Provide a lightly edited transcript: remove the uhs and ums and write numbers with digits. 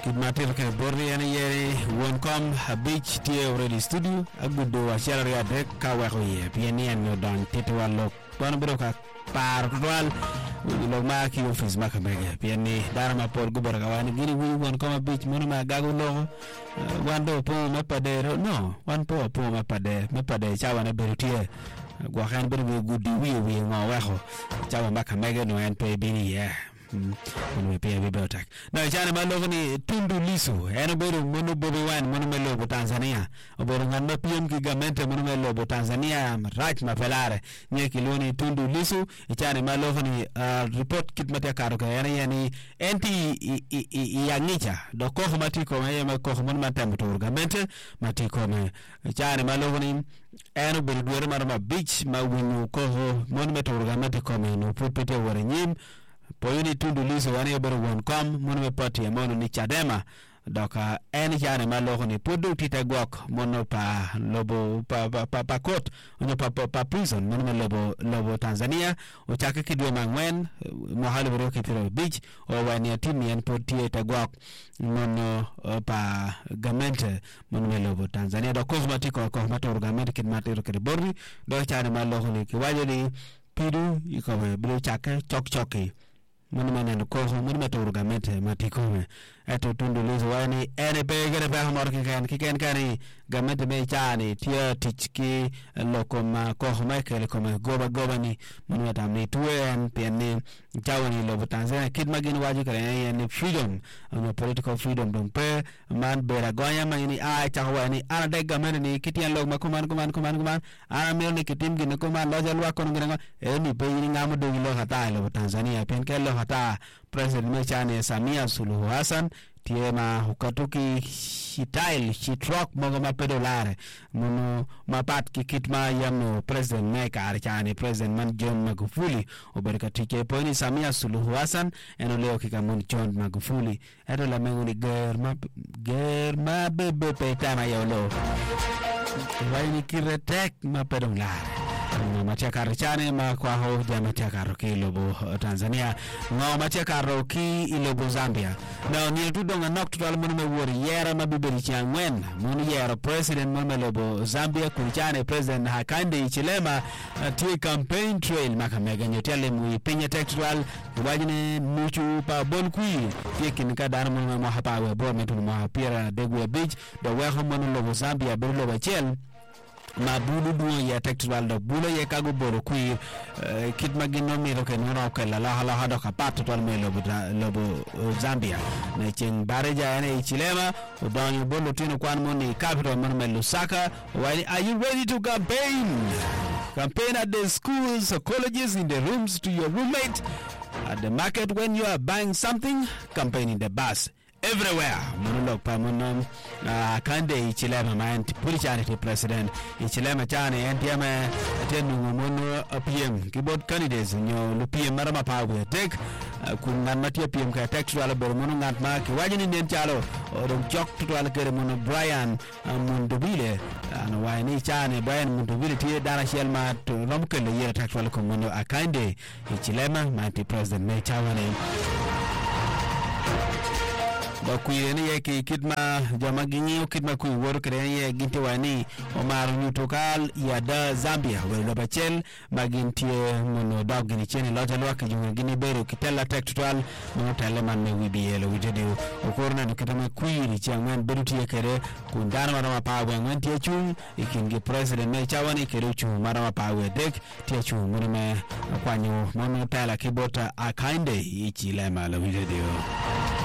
Kidmatir ke borri yana yere wonkom beach tie already studio agudo ashara ya de ka wa ye pieni en don titwalo bon bro ka par twal lo ma ki office maka mege pieni darama por gubara ka wani giri wonkom beach mono ma gago lo wando po ma padero no wan po ma pade chawa na berutie gwa kan bero gudi wi ngo wa ho chawa maka mege no en pe bini ye we pay we better na jana malogni Tundu Lissu eno beru mono bobi wan mono melo Tanzania oboro ngana piem ki gamente mono melo Tanzania raj mapelare nye kiloni Tundu Lissu jana malogni report kitmate karo ka yani enti yangicha do ko matiko ma ko mono matam to gamente matiko me jana malogni eno beru duere marama beach ma winu ko mono meto gamente ko me no pupete wore nyim Poyuni Tundu Lissu wani bero wonkom mono party mono ni Chadema doka eni jana maloko ni pudu titagwok mono pa lobo pa court onyo pa prison mono lobo Tanzania ochaka kidwe mangwen mohalo bero kitiro beach o wani timi en poti tagwok mono pa gamente mono lobo Tanzania do cosmetico ko mator gamente kidmatero kediborri do jana maloko ni kiwaje ni pidu ikowe bro chaka chok Mano maneno ko mono meto gamente matiko eto Tundu Lissu wani ene pegere pa mor kiken kani gamente me chani tia tichki lokoma ko Michael koma goba ni mono meta me tuen piani jawani lo Tanzania kidmagin waji kare ni freedom no political freedom don pe man bera gonya mani a chawani ana de gamente ni kitian lo makuman ana mel ni kitim gine kuman lo jalwa kono ngena eni pe ni ngamu do lo hata lo Tanzania pen ke lo hata President Mechane Samia Suluhu Hassan tiema hukatuki hitail hitrok mogo mapedolare mono mapat kikitma yamno President Meka archane President man John Magufuli oberka tike poini Samia Suluhu Hassan eno leo kikamon John Magufuli edo la menguni germa bebe petama yolo waini kiretek mapedolare Machakaro chane kwa ho jama chakaro ki lobo Tanzania ngo machakaro ki ilobo Zambia na ni tudonga nok tutal mono me wori yera mabibeli changwen mono yera president mono lobo Zambia kunchane president Hakainde Hichilema tie campaign trail makamega nyotele mu pinya textual wajine muchu pa bonkui tie kinikadana mono mo hapa we bo metu mo hapira degwe beach do weho mono lobo Zambia be lobo chel ma bulu duo ya textual do bulu ye kago boro kui kit magino miro ke no ko la hala do ka pat to me lobo Zambia na chen bareja ene Hichilema odonyo bolo tino kwan moni capital mon me Lusaka are you ready to campaign at the schools or colleges, in the rooms to your roommate, at the market when you are buying something, campaign in the bus. Everywhere, monologue pa monom Hakainde Hichilema man pulichanity president Hichilema chane NTM atenu mono PM keyboard candidates nyo lu PM marama pawe tek kungan matia PM ka textual ber mono ngat ma ki wajini nen chalo odom jok tutwal kere mono Brian Mundubile an wayni chane Brian Mundubile tie dara shelma to romkele yere textual ko mono Hakainde Hichilema man president me chawane Bakuyeni yake kitma jamaginyo kitma kuiworo kreye ginti wani Omar Nyutokal yada Zambia welo bachel magintie mono dog gini chene loja lwaka junga gini beru kitela tektual mono taleman me wibielo widedio okorna nukitama kuiri chiangwen beru tiye kere kundana marama pawe ngwen tiye chung ikingi president me chawani kere chung marama pawe dek tiye chung mono me kwanyo mono tala kibota Hakainde Hichilema lo widedio